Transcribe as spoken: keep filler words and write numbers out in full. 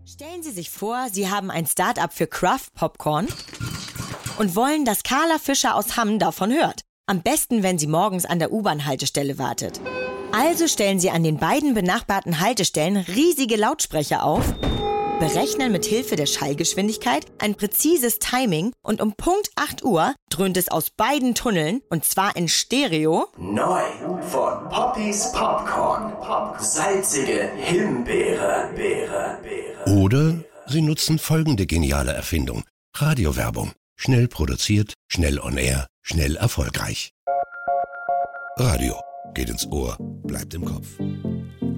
Stellen Sie sich vor, Sie haben ein Start-up für Craft Popcorn und wollen, dass Carla Fischer aus Hamm davon hört. Am besten, wenn sie morgens an der U-Bahn-Haltestelle wartet. Also stellen Sie an den beiden benachbarten Haltestellen riesige Lautsprecher auf, berechnen mit Hilfe der Schallgeschwindigkeit ein präzises Timing und um Punkt acht Uhr dröhnt es aus beiden Tunneln, und zwar in Stereo. Neu von Poppys Popcorn. Salzige Himbeere, Beere, Beere. Oder Sie nutzen folgende geniale Erfindung. Radiowerbung. Schnell produziert, schnell on air, schnell erfolgreich. Radio. Geht ins Ohr, bleibt im Kopf.